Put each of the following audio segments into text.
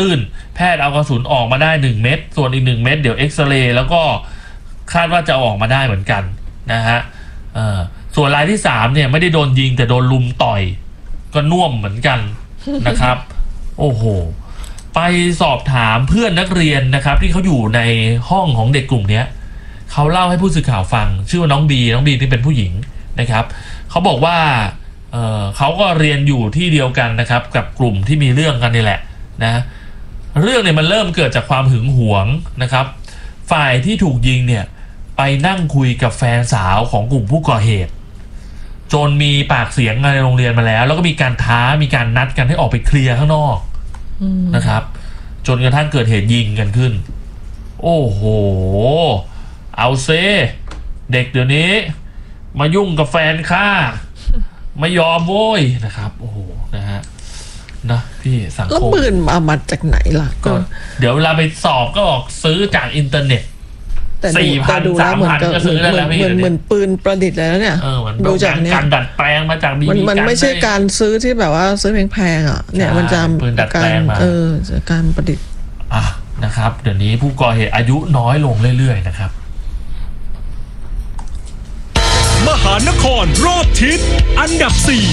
ตื้นแพทย์เอากระสุนออกมาได้1 เม็ดส่วนอีก1 เม็ดเดี๋ยวเอ็กซเรย์แล้วก็คาดว่าจะออกมาได้เหมือนกันนะฮะส่วนรายที่3เนี่ยไม่ได้โดนยิงแต่โดนลุมต่อยก็น่วมเหมือนกันนะครับ โอ้โหไปสอบถามเพื่อนนักเรียนนะครับที่เขาอยู่ในห้องของเด็กกลุ่มนี้เขาเล่าให้ผู้สื่อข่าวฟังชื่อว่าน้องบีที่เป็นผู้หญิงนะครับเขาบอกว่าเขาก็เรียนอยู่ที่เดียวกันนะครับกับกลุ่มที่มีเรื่องกันนี่แหละนะเรื่องเนี่ยมันเริ่มเกิดจากความหึงหวงนะครับฝ่ายที่ถูกยิงเนี่ยไปนั่งคุยกับแฟนสาวของกลุ่มผู้ก่อเหตุจนมีปากเสียงในโรงเรียนมาแล้วก็มีการท้ามีการนัดกันให้ออกไปเคลียร์ข้างนอกนะครับจนกระทั่งเกิดเหตุยิงกันขึ้นโอ้โหเอาเซเด็กเดี๋ยวนี้มายุ่งกับแฟนข้าไม่ยอมโว้ยนะครับโอ้โหนะฮะนะพี่สังคมแล้วปืนมาจากไหนล่ะก็เดี๋ยวเวลาไปสอบก็บอกซื้อจากอินเทอร์เน็ต4,000 3,000ก็ซื้อได้แล้วพี่เหมือนปืนประดิษฐ์แล้วเนี่ยดูจากเนี้ยการดัดแปลงมาจากมันไม่ใช่การซื้อที่แบบว่าซื้อแพงๆอ่ะเนี่ยมันจะปืนดัดแปลงมาการประดิษฐ์นะครับเดี๋ยวนี้ผู้ก่อเหตุอายุน้อยลงเรื่อยๆนะครับมหานครรอบทิศอันดับ4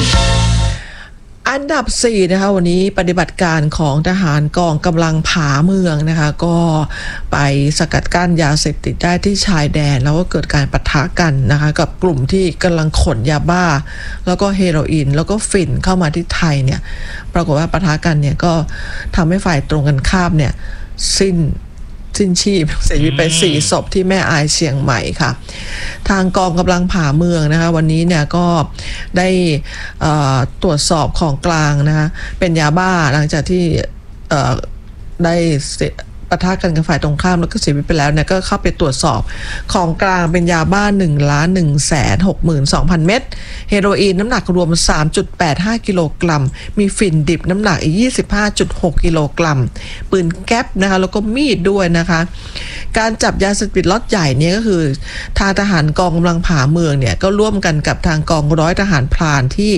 นะคะวันนี้ปฏิบัติการของทหารกองกำลังผาเมืองนะคะก็ไปสกัดกั้นยาเสพติดได้ที่ชายแดนแล้วก็เกิดการปะทะกันนะคะกับกลุ่มที่กำลังขนยาบ้าแล้วก็เฮโรอีนแล้วก็ฝิ่นเข้ามาที่ไทยเนี่ยปรากฏว่าปะทะกันเนี่ยก็ทำให้ฝ่ายตรงกันข้ามเนี่ยสิ้นชีพเสียชีวิตไป4 ศพที่แม่อายเชียงใหม่ค่ะทางกองกำลังผาเมืองนะคะวันนี้เนี่ยก็ได้ตรวจสอบของกลางนะคะเป็นยาบ้าหลังจากที่ได้ปะทะกันกับฝ่ายตรงข้ามแล้วก็เสียชีวิตไปแล้วเนี่ยก็เข้าไปตรวจสอบของกลางเป็นยาบ้า1,162,000 เม็ดเฮโรอีนน้ำหนักรวม 3.85 กิโลกรัมมีฝิ่นดิบน้ำหนักอีก 25.6 กิโลกรัมปืนแก๊ปนะคะแล้วก็มีดด้วยนะคะการจับยาเสพติดล็อตใหญ่เนี่ยก็คือทางทหารกองกำลังผาเมืองเนี่ยก็ร่วมกันกับทางกองร้อยทหารพรานที่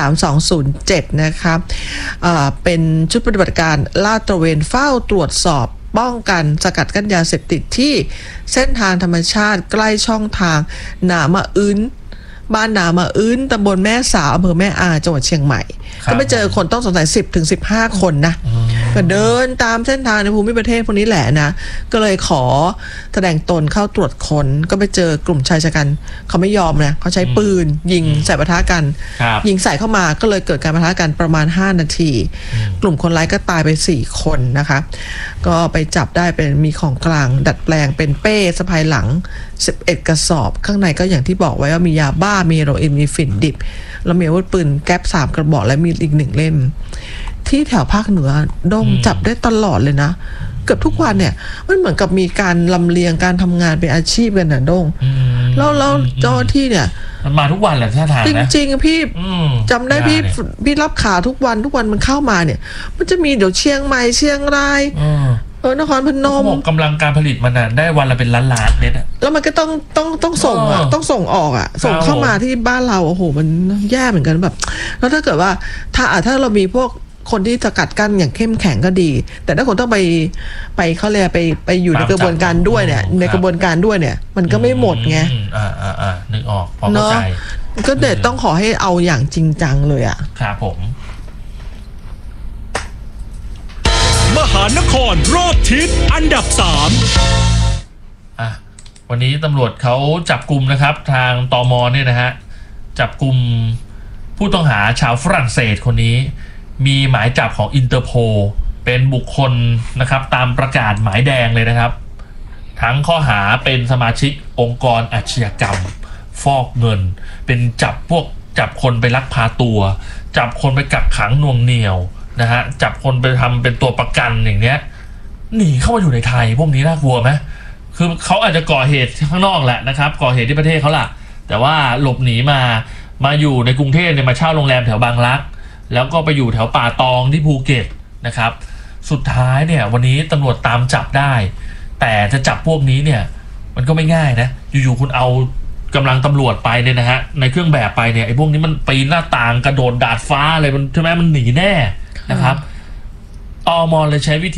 3207นะคะเป็นชุดปฏิบัติการลาดตระเวนเฝ้าตรวจสอบป้องกันสกัดกั้นยาเสพติดที่เส้นทางธรรมชาติใกล้ช่องทางหนามาอื้นบ้านหนามาอื้นตำบลแม่สาวอำเภอแม่อาจังหวัดเชียงใหม่ก็ไปเจอคนต้องสงสัย10-15 คนนะก็เดินตามเส้นทางในภูมิประเทศพวกนี้แหละนะก็เลยขอแสดงตนเข้าตรวจค้นก็ไปเจอกลุ่มชายชะกันเขาไม่ยอมนะเขาใช้ปืนยิงใส่ปะทะกันยิงใส่เข้ามาก็เลยเกิดการปะทะกันประมาณ5 นาทีกลุ่มคนร้ายก็ตายไป4 คนนะคะก็ไปจับได้เป็นมีของกลางดัดแปลงเป็นเป้สะพายหลัง11 กระสอบข้างในก็อย่างที่บอกไว้ว่ามียาบ้ามีเฮโรอีนมีฝิ่นดิบแล้วมีอาวุธปืนแก๊ป3 กระบอกและมีอีก1 เล่มที่แถวภาคเหนือดงจับได้ตลอดเลยนะเกือบทุกวันเนี่ยมันเหมือนกับมีการลำเลียงการทำงานเป็นอาชีพกันนะดงแล้วเจ้าที่เนี่ยมันมาทุกวันแหละท่าทางนะจริงๆพี่จำได้พี่รับข่าวทุกวันมันเข้ามาเนี่ยมันจะมีเดี๋ยวเชียงใหม่เชียงรายนครพนมกำลังการผลิตมันได้วันละเป็นล้านเม็ดแล้วมันก็ต้องส่งต้องส่งออกส่งเข้ามาที่บ้านเราโอ้โหมันแย่เหมือนกันแบบแล้วถ้าเกิดว่าถ้าเรามีพวกคนที่สกัดกั้นอย่างเข้มแข็งก็ดีแต่ถ้าคนต้องไปเขาเรียกไปอยู่ในกระบวนการด้วยเนี่ยในกระบวนการด้วยเนี่ยมันก็ไม่หมดไงนึกออกพอเข้าใจก็เด็ดต้องขอให้เอาอย่างจริงจังเลยครับผมมหานครรอบทิศอันดับ3 วันนี้ตำรวจเขาจับกลุ่มนะครับทางตม.เนี่ยนะฮะจับกลุ่มผู้ต้องหาชาวฝรั่งเศสคนนี้มีหมายจับของอินเตอร์โพลเป็นบุคคลนะครับตามประกาศหมายแดงเลยนะครับทั้งข้อหาเป็นสมาชิกองค์กรอาชญากรรมฟอกเงินเป็นจับคนไปลักพาตัวจับคนไปกักขังหน่วงเหนี่ยวนะฮะจับคนไปทำเป็นตัวประกันอย่างเนี้ยหนีเข้ามาอยู่ในไทยพวกนี้น่ากลัวไหมคือเขาอาจจะก่อเหตุข้างนอกแหละนะครับก่อเหตุที่ประเทศเขาล่ะแต่ว่าหลบหนีมาอยู่ในกรุงเทพเนี่ยมาเช่าโรงแรมแถวบางรักแล้วก็ไปอยู่แถวป่าตองที่ภูเก็ตนะครับสุดท้ายเนี่ยวันนี้ตำรวจตามจับได้แต่จะจับพวกนี้เนี่ยมันก็ไม่ง่ายนะอยู่ๆคุณเอากำลังตำรวจไปเนี่ยนะฮะในเครื่องแบบไปเนี่ยไอ้พวกนี้มันปีนหน้าต่างกระโดดดาดฟ้าอะไรมันใช่ไหมมันหนีแน่นะครับตม.เลยใช้วิธี